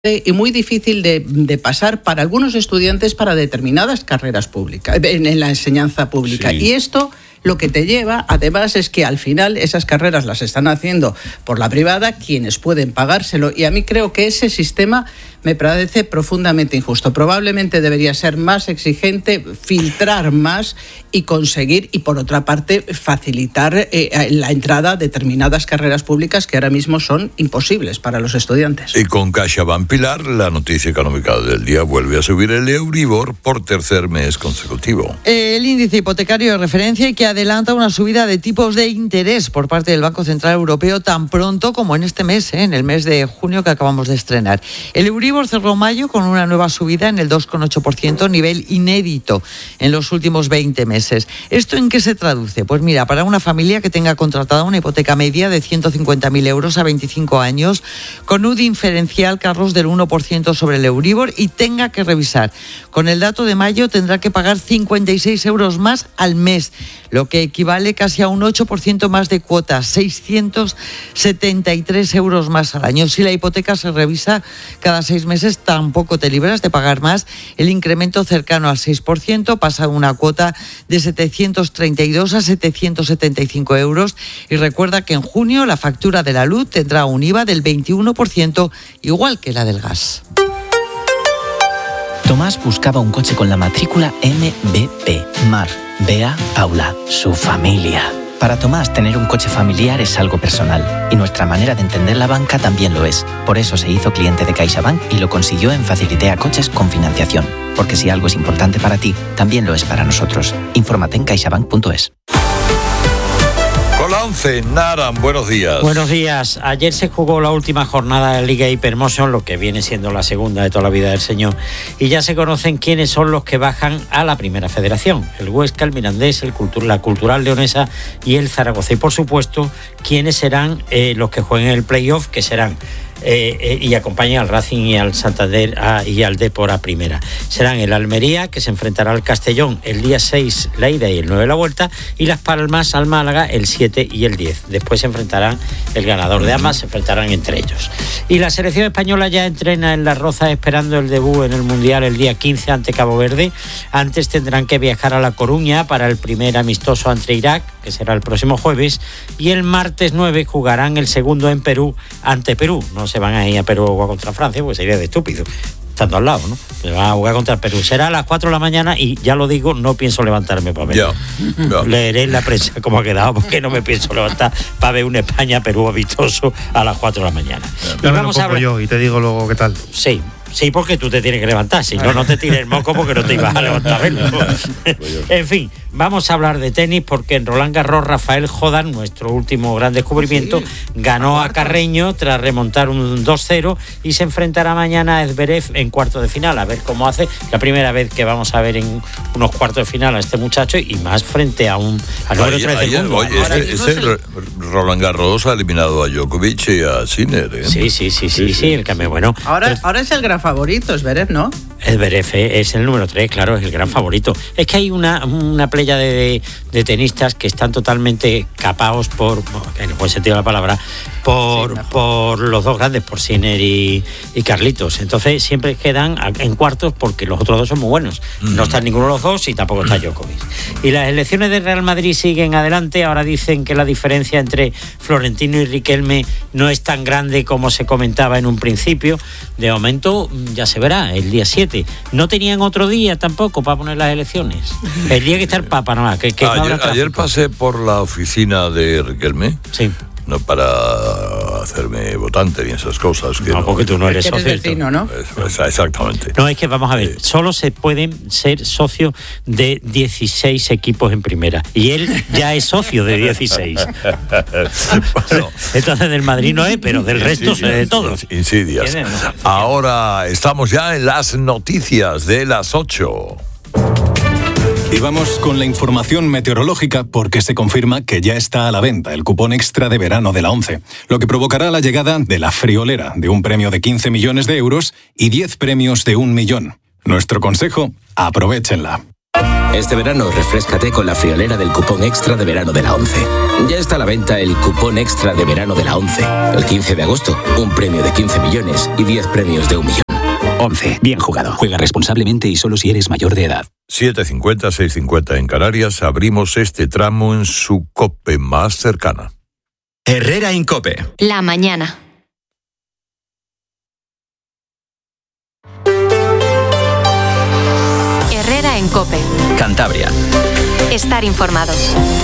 y muy difícil de pasar para algunos estudiantes para determinadas carreras públicas, en la enseñanza pública. Sí. Y esto lo que te lleva, además, es que al final esas carreras las están haciendo por la privada quienes pueden pagárselo. Y a mí creo que ese sistema me parece profundamente injusto. Probablemente debería ser más exigente, filtrar más y conseguir, y por otra parte, facilitar la entrada a determinadas carreras públicas que ahora mismo son imposibles para los estudiantes. Y con CaixaBank, Pilar, la noticia económica del día: vuelve a subir el Euribor por tercer mes consecutivo. El índice hipotecario de referencia y que adelanta una subida de tipos de interés por parte del Banco Central Europeo tan pronto como en este mes, en el mes de junio que acabamos de estrenar. El Euribor cerró mayo con una nueva subida en el 2,8%, nivel inédito en los últimos 20 meses. ¿Esto en qué se traduce? Pues mira, para una familia que tenga contratada una hipoteca media de 150.000 euros a 25 años, con un diferencial, Carlos, del 1% sobre el Euribor y tenga que revisar con el dato de mayo, tendrá que pagar 56 euros más al mes, lo que equivale casi a un 8% más de cuota, 673 euros más al año. Si la hipoteca se revisa cada 6 meses, tampoco te libras de pagar más. El incremento cercano al 6% pasa de una cuota de 732 a 775 euros. Y recuerda que en junio la factura de la luz tendrá un IVA del 21%, igual que la del gas. Tomás buscaba un coche con la matrícula MBP. Mar, Bea, Paula, su familia. Para Tomás, tener un coche familiar es algo personal. Y nuestra manera de entender la banca también lo es. Por eso se hizo cliente de CaixaBank y lo consiguió en Facilitea Coches con financiación. Porque si algo es importante para ti, también lo es para nosotros. Infórmate en caixabank.es. Con la 11, Naran, buenos días. Buenos días. Ayer se jugó la última jornada de la Liga Hypermotion, lo que viene siendo la segunda de toda la vida del señor, y ya se conocen quiénes son los que bajan a la primera federación: el Huesca, el Mirandés, la Cultural Leonesa y el Zaragoza. Y por supuesto, quiénes serán los que jueguen el playoff, que serán y acompañan al Racing y al Santander y al Depor a primera. Serán el Almería, que se enfrentará al Castellón el día 6 la ida y el 9 la vuelta, y Las Palmas al Málaga el 7 y el 10. Después se enfrentarán el ganador de ambas, se enfrentarán entre ellos. Y la selección española ya entrena en Las Rozas esperando el debut en el Mundial el día 15 ante Cabo Verde. Antes tendrán que viajar a La Coruña para el primer amistoso ante Irak, que será el próximo jueves, y el martes 9 jugarán el segundo en Perú ante Perú. No se van a ir a Perú a jugar contra Francia, pues sería de estúpido, estando al lado, ¿no? Se van a jugar contra Perú. Será a las 4 de la mañana y ya lo digo, no pienso levantarme para ver. Ya. Leeré en la prensa cómo ha quedado, porque no me pienso levantar para ver un España-Perú amistoso a las 4 de la mañana. Y vamos a hablar yo y te digo luego qué tal. Sí, porque tú te tienes que levantar, si no, no te tires el moco porque no te ibas a levantar a verlo. En fin, vamos a hablar de tenis porque en Roland Garros Rafael Jodán, nuestro último gran descubrimiento, ganó a Carreño tras remontar un 2-0 y se enfrentará mañana a Zverev en cuarto de final, a ver cómo hace. La primera vez que vamos a ver en unos cuartos de final a este muchacho, y más frente a un número 3 del mundo. Oye, Roland Garros ha eliminado a Djokovic y a Sinner, ¿eh? Sí, el cambio bueno. Ahora es el gran favorito, Zverev, ¿no? Zverev es el número 3, claro, es el gran favorito. Es que hay una playa de tenistas que están totalmente capaos en el buen sentido de la palabra, por los dos grandes, por Sinner y Carlitos. Entonces siempre quedan en cuartos porque los otros dos son muy buenos. No están ninguno de los dos y tampoco está Djokovic. Y las elecciones del Real Madrid siguen adelante. Ahora dicen que la diferencia entre Florentino y Riquelme no es tan grande como se comentaba en un principio. De momento ya se verá, el día 7. No tenían otro día tampoco para poner las elecciones. El día que está el Papa, nada más. Ayer pasé por la oficina de Riquelme. Sí. No para hacerme votante ni esas cosas. No, porque tú no eres socio. Vecino, ¿no? Exactamente. No, es que vamos a ver, solo se pueden ser socios de 16 equipos en primera. Y él ya es socio de 16. Bueno, entonces del Madrid no es, pero del resto de todos. Insidias. Ahora estamos ya en las noticias de las 8. Y vamos con la información meteorológica porque se confirma que ya está a la venta el cupón extra de verano de la 11, lo que provocará la llegada de la friolera de un premio de 15 millones de euros y 10 premios de 1 millón. Nuestro consejo, aprovéchenla. Este verano refréscate con la friolera del cupón extra de verano de la 11. Ya está a la venta el cupón extra de verano de la 11. El 15 de agosto, un premio de 15 millones y 10 premios de 1 millón. 11. Bien jugado. Juega responsablemente y solo si eres mayor de edad. 7:50, 6:50 en Canarias. Abrimos este tramo en su COPE más cercana. Herrera en COPE. La mañana. Herrera en COPE. Cantabria. Estar informado.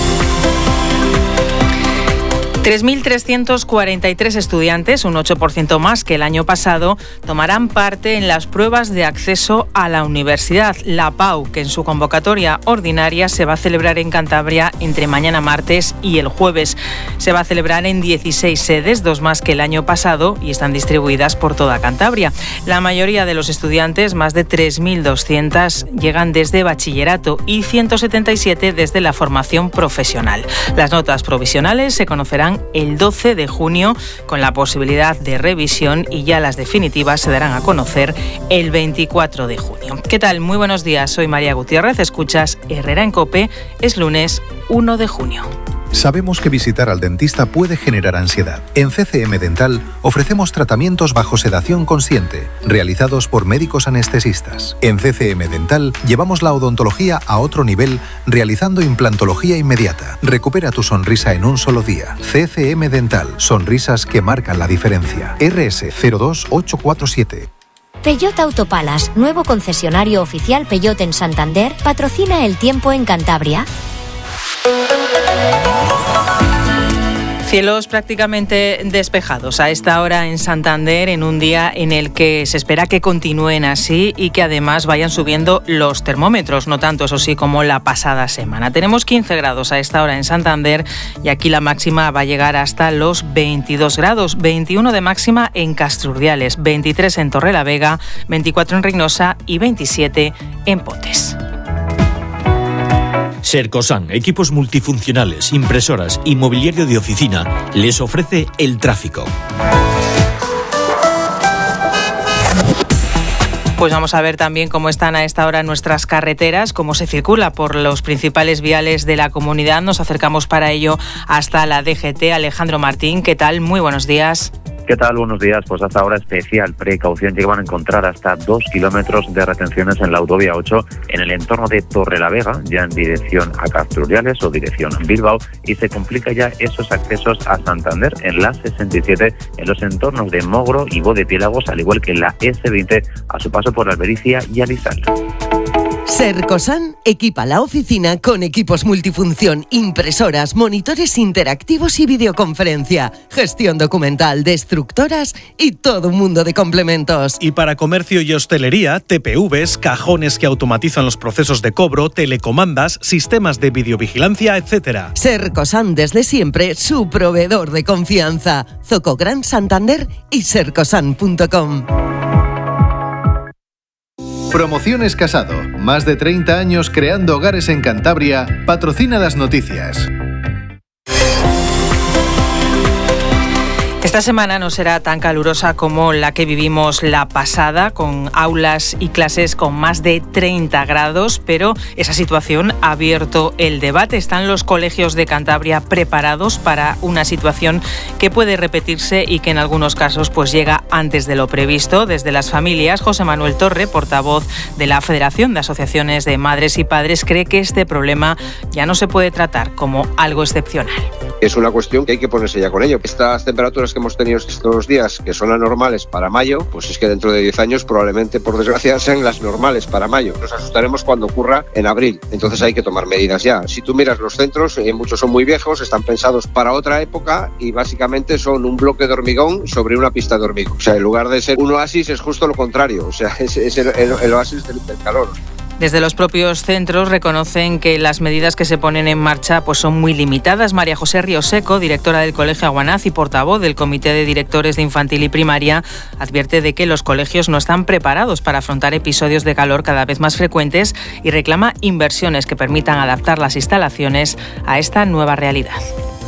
3.343 estudiantes, un 8% más que el año pasado, tomarán parte en las pruebas de acceso a la universidad, la PAU, que en su convocatoria ordinaria se va a celebrar en Cantabria entre mañana martes y el jueves. Se va a celebrar en 16 sedes, 2 más que el año pasado, y están distribuidas por toda Cantabria. La mayoría de los estudiantes, más de 3.200, llegan desde bachillerato y 177 desde la formación profesional. Las notas provisionales se conocerán el 12 de junio con la posibilidad de revisión y ya las definitivas se darán a conocer el 24 de junio. ¿Qué tal? Muy buenos días, soy María Gutiérrez, escuchas Herrera en COPE, es lunes 1 de junio. Sabemos que visitar al dentista puede generar ansiedad. En CCM Dental ofrecemos tratamientos bajo sedación consciente, realizados por médicos anestesistas. En CCM Dental llevamos la odontología a otro nivel, realizando implantología inmediata. Recupera tu sonrisa en un solo día. CCM Dental, sonrisas que marcan la diferencia. RS 02847. Peugeot Autopalas, nuevo concesionario oficial Peugeot en Santander, patrocina el tiempo en Cantabria. Cielos prácticamente despejados a esta hora en Santander, en un día en el que se espera que continúen así y que además vayan subiendo los termómetros, no tanto eso sí como la pasada semana. Tenemos 15 grados a esta hora en Santander y aquí la máxima va a llegar hasta los 22 grados, 21 de máxima en Castrurdiales, 23 en Torrelavega, 24 en Reynosa y 27 en Potes. Sercosan, equipos multifuncionales, impresoras y mobiliario de oficina, les ofrece el tráfico. Pues vamos a ver también cómo están a esta hora nuestras carreteras, cómo se circula por los principales viales de la comunidad. Nos acercamos para ello hasta la DGT. Alejandro Martín, ¿qué tal? Muy buenos días. ¿Qué tal? Buenos días. Pues hasta ahora especial precaución. Llegan a encontrar hasta 2 kilómetros de retenciones en la autovía 8 en el entorno de Torrelavega, ya en dirección a Castruriales o dirección Bilbao, y se complica ya esos accesos a Santander en la 67 en los entornos de Mogro y Bodepiélagos, al igual que en la S20 a su paso por Albericia y Alisal. Sercosan equipa la oficina con equipos multifunción, impresoras, monitores interactivos y videoconferencia, gestión documental, destructoras y todo un mundo de complementos. Y para comercio y hostelería, TPVs, cajones que automatizan los procesos de cobro, telecomandas, sistemas de videovigilancia, etc. Sercosan desde siempre su proveedor de confianza. Zoco Gran Santander y sercosan.com. Promociones Casado, más de 30 años creando hogares en Cantabria, patrocina las noticias. Esta semana no será tan calurosa como la que vivimos la pasada, con aulas y clases con más de 30 grados, pero esa situación ha abierto el debate. ¿Están los colegios de Cantabria preparados para una situación que puede repetirse y que en algunos casos pues llega antes de lo previsto? Desde las familias, José Manuel Torre, portavoz de la Federación de Asociaciones de Madres y Padres, cree que este problema ya no se puede tratar como algo excepcional. Es una cuestión que hay que ponerse ya con ello. Estas temperaturas que hemos tenido estos días, que son anormales para mayo, pues es que dentro de 10 años probablemente, por desgracia, sean las normales para mayo. Nos asustaremos cuando ocurra en abril. Entonces hay que tomar medidas ya. Si tú miras los centros, muchos son muy viejos, están pensados para otra época y básicamente son un bloque de hormigón sobre una pista de hormigón. O sea, en lugar de ser un oasis es justo lo contrario. O sea, es el oasis del calor. Desde los propios centros reconocen que las medidas que se ponen en marcha pues son muy limitadas. María José Rioseco, directora del Colegio Aguanaz y portavoz del Comité de Directores de Infantil y Primaria, advierte de que los colegios no están preparados para afrontar episodios de calor cada vez más frecuentes y reclama inversiones que permitan adaptar las instalaciones a esta nueva realidad.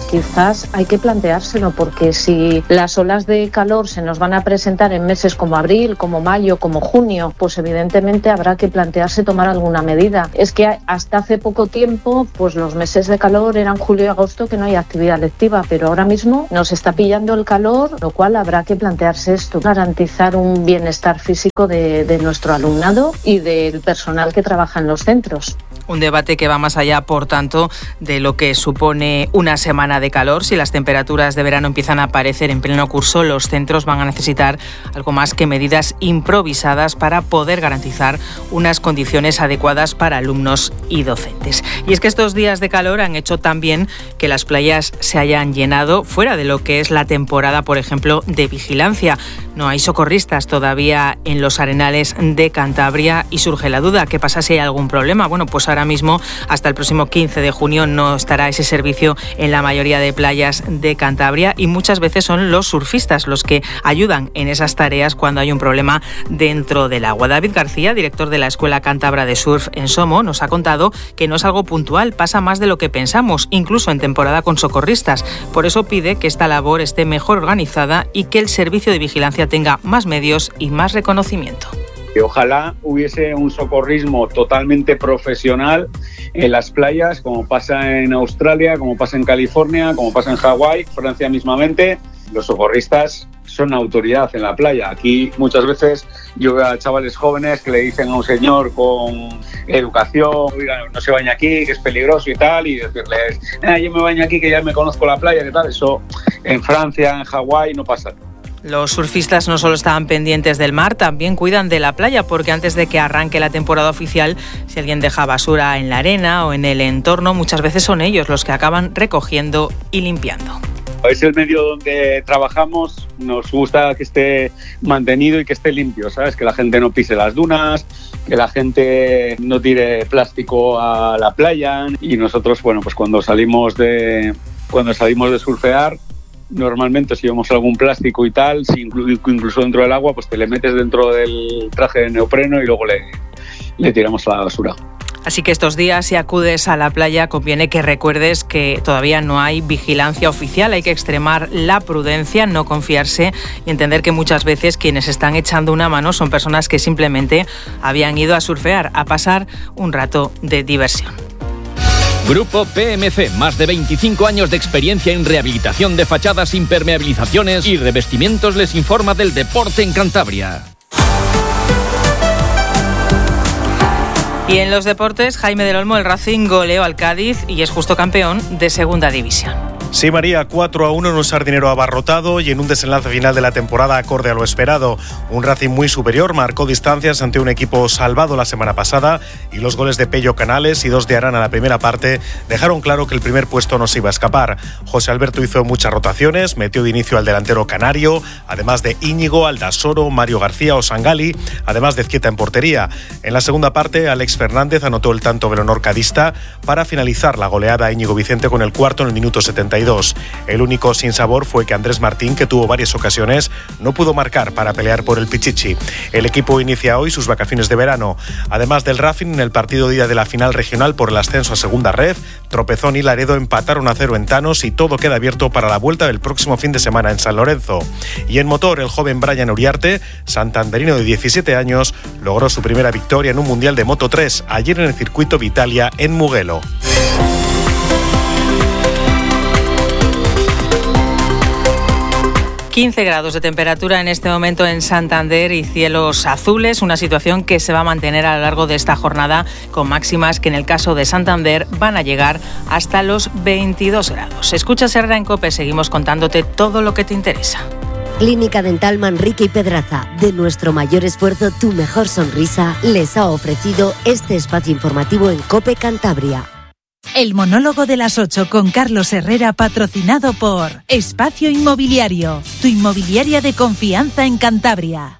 quizás hay que planteárselo, porque si las olas de calor se nos van a presentar en meses como abril, como mayo, como junio, pues evidentemente habrá que plantearse tomar alguna medida. Es que hasta hace poco tiempo, pues los meses de calor eran julio y agosto, que no hay actividad lectiva, pero ahora mismo nos está pillando el calor, lo cual habrá que plantearse esto, garantizar un bienestar físico de nuestro alumnado y del personal que trabaja en los centros. Un debate que va más allá, por tanto, de lo que supone una semana de calor. Si las temperaturas de verano empiezan a aparecer en pleno curso, los centros van a necesitar algo más que medidas improvisadas para poder garantizar unas condiciones adecuadas para alumnos y docentes. Y es que estos días de calor han hecho también que las playas se hayan llenado fuera de lo que es la temporada, por ejemplo, de vigilancia. No hay socorristas todavía en los arenales de Cantabria y surge la duda, ¿qué pasa si hay algún problema? Bueno, pues ahora mismo, hasta el próximo 15 de junio, no estará ese servicio en la mayoría de playas de Cantabria y muchas veces son los surfistas los que ayudan en esas tareas cuando hay un problema dentro del agua. David García, director de la Escuela Cántabra de Surf en Somo, nos ha contado que no es algo puntual, pasa más de lo que pensamos, incluso en temporada con socorristas. Por eso pide que esta labor esté mejor organizada y que el servicio de vigilancia tenga más medios y más reconocimiento. Que ojalá hubiese un socorrismo totalmente profesional en las playas, como pasa en Australia, como pasa en California, como pasa en Hawái, Francia mismamente. Los socorristas son autoridad en la playa. Aquí muchas veces yo veo a chavales jóvenes que le dicen a un señor con educación, oiga, no se baña aquí, que es peligroso y tal, y decirles, yo me baño aquí que ya me conozco la playa, ¿qué tal? Eso en Francia, en Hawái no pasa. Los surfistas no solo estaban pendientes del mar, también cuidan de la playa, porque antes de que arranque la temporada oficial, si alguien deja basura en la arena o en el entorno, muchas veces son ellos los que acaban recogiendo y limpiando. Es el medio donde trabajamos, nos gusta que esté mantenido y que esté limpio, ¿sabes? Que la gente no pise las dunas, que la gente no tire plástico a la playa, y nosotros, bueno, pues cuando salimos de surfear, normalmente si vemos algún plástico y tal, si incluso dentro del agua, pues te le metes dentro del traje de neopreno y luego le tiramos a la basura. Así que estos días, si acudes a la playa, conviene que recuerdes que todavía no hay vigilancia oficial. Hay que extremar la prudencia, no confiarse y entender que muchas veces quienes están echando una mano son personas que simplemente habían ido a surfear, a pasar un rato de diversión. Grupo PMC, más de 25 años de experiencia en rehabilitación de fachadas, impermeabilizaciones y revestimientos, les informa del deporte en Cantabria. Y en los deportes, Jaime del Olmo, el Racing goleó al Cádiz y es justo campeón de Segunda División. Sí, María, 4-1 en un Sardinero abarrotado y en un desenlace final de la temporada acorde a lo esperado. Un Racing muy superior marcó distancias ante un equipo salvado la semana pasada y los goles de Pello Canales y 2 de Arana a la primera parte dejaron claro que el primer puesto no se iba a escapar. José Alberto hizo muchas rotaciones, metió de inicio al delantero canario, además de Íñigo, Aldasoro, Mario García o Sangali, además de Ezquieta en portería. En la segunda parte, Alex Fernández anotó el tanto velonor cadista para finalizar la goleada a Íñigo Vicente con el cuarto en el minuto 72. El único sinsabor fue que Andrés Martín, que tuvo varias ocasiones, no pudo marcar para pelear por el Pichichi. El equipo inicia hoy sus vacaciones de verano. Además del Racing, en el partido día de la final regional por el ascenso a Segunda Ref, Tropezón y Laredo empataron a 0 en Tanos y todo queda abierto para la vuelta del próximo fin de semana en San Lorenzo. Y en motor, el joven Brian Uriarte, santanderino de 17 años, logró su primera victoria en un Mundial de Moto 3 ayer en el circuito Vitalia en Mugello. ...15 grados de temperatura en este momento en Santander y cielos azules, una situación que se va a mantener a lo largo de esta jornada con máximas que en el caso de Santander van a llegar hasta los 22 grados. Escuchas Herrera en COPE, seguimos contándote todo lo que te interesa. Clínica Dental Manrique y Pedraza, de nuestro mayor esfuerzo, tu mejor sonrisa, les ha ofrecido este espacio informativo en COPE Cantabria. El monólogo de las 8 con Carlos Herrera, patrocinado por Espacio Inmobiliario, tu inmobiliaria de confianza en Cantabria.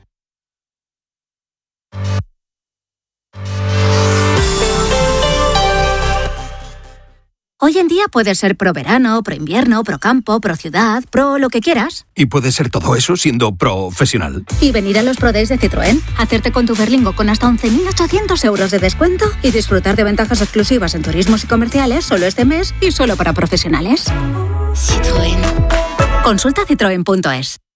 Hoy en día puedes ser pro verano, pro invierno, pro campo, pro ciudad, pro lo que quieras. ¿Y puede ser todo eso siendo profesional? Y venir a los Pro Days de Citroën, hacerte con tu Berlingo con hasta 11.800 euros de descuento y disfrutar de ventajas exclusivas en turismos y comerciales solo este mes y solo para profesionales. Citroën. Consulta citroen.es.